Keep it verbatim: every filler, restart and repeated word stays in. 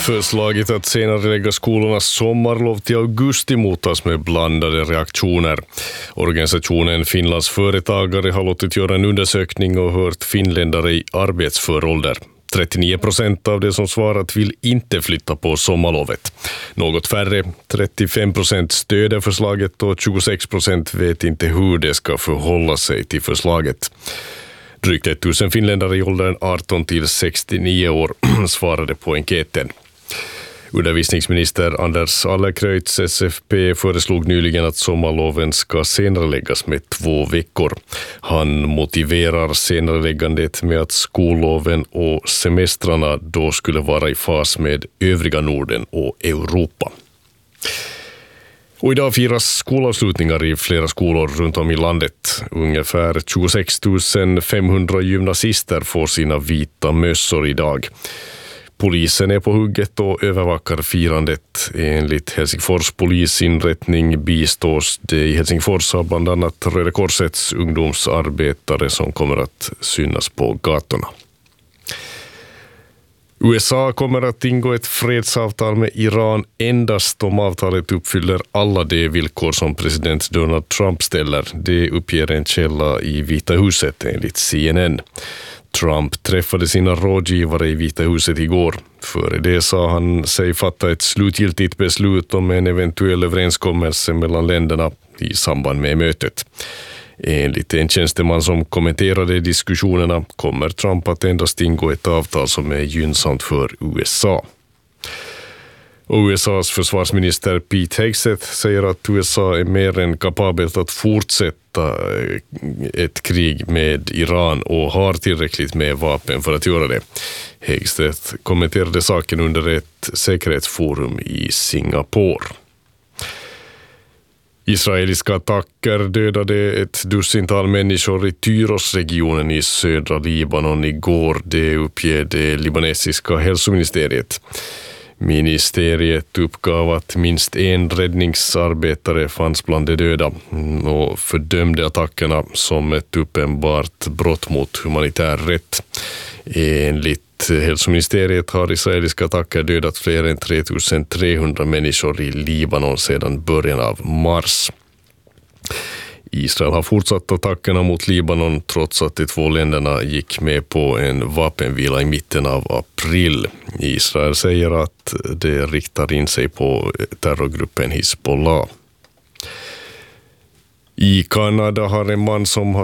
Förslaget att senare lägga skolornas sommarlov till augusti mottas med blandade reaktioner. Organisationen Finlands företagare har låtit göra en undersökning och hört finländare i arbetsför ålder. trettionio procent av de som svarat vill inte flytta på sommarlovet. Något färre, trettiofem procent stöder förslaget och tjugosex procent vet inte hur det ska förhålla sig till förslaget. Drygt tusen finländare i åldern arton till sextionio år svarade på enkäten. Undervisningsminister Anders Allerkreuts S F P föreslog nyligen att sommarloven ska senareläggas med två veckor. Han motiverar senareläggandet med att skolloven och semestrarna då skulle vara i fas med övriga Norden och Europa. Och idag firas skolavslutningar i flera skolor runt om i landet. Ungefär tjugosex tusen femhundra gymnasister får sina vita mössor idag. Polisen är på hugget och övervakar firandet. Enligt Helsingfors polisinrättning bistås det i Helsingfors av bland annat Röda Korsets ungdomsarbetare som kommer att synas på gatorna. U S A kommer att ingå ett fredsavtal med Iran endast om avtalet uppfyller alla de villkor som president Donald Trump ställer. Det uppger en källa i Vita huset enligt C N N. Trump träffade sina rådgivare i Vita huset igår. Före det sa han sig fatta ett slutgiltigt beslut om en eventuell överenskommelse mellan länderna i samband med mötet. Enligt en tjänsteman som kommenterade diskussionerna kommer Trump att endast ingå ett avtal som är gynnsamt för U S A. Och U S A:s försvarsminister Pete Hegseth säger att U S A är mer än kapabelt att fortsätta ett krig med Iran och har tillräckligt med vapen för att göra det. Hegseth kommenterade saken under ett säkerhetsforum i Singapore. Israeliska attacker dödade ett dussintal människor i Tyros-regionen i södra Libanon igår, det uppger det libanesiska hälsoministeriet. Ministeriet uppgav att minst en räddningsarbetare fanns bland de döda och fördömde attackerna som ett uppenbart brott mot humanitär rätt. Enligt hälsoministeriet har israeliska attacker dödat fler än tre tusen trehundra människor i Libanon sedan början av mars. Israel har fortsatt attackerna mot Libanon trots att de två länderna gick med på en vapenvila i mitten av april. Israel säger att det riktar in sig på terrorgruppen Hizbollah. I Kanada har en man som har